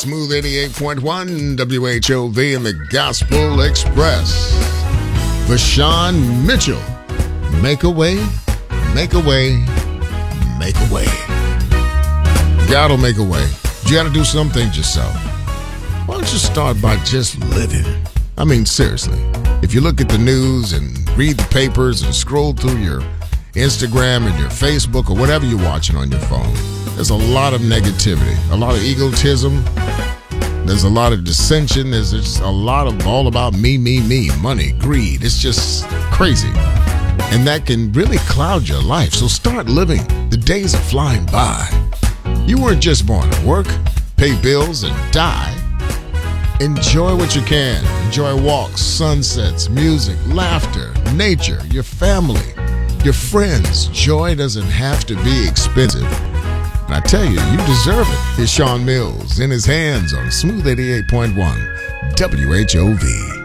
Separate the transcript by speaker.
Speaker 1: Smooth 88.1 WHOV and the Gospel Express. Vashawn Mitchell. Make a way, make a way, make a way. God will make a way. You got to do some things yourself. Why don't you start by just living? I mean, seriously. If you look at the news and read the papers and scroll through your Instagram and your Facebook or whatever you're watching on your phone, there's a lot of negativity, a lot of egotism. There's a lot of dissension. There's just a lot of all about me, money, greed. It's just crazy. And that can really cloud your life. So start living. The days are flying by. You weren't just born to work, pay bills, and die. Enjoy what you can. Enjoy walks, sunsets, music, laughter, nature, your family, your friends. Joy doesn't have to be expensive. And I tell you, you deserve it. Here's Sean Mills in his hands on Smooth 88.1 WHOV.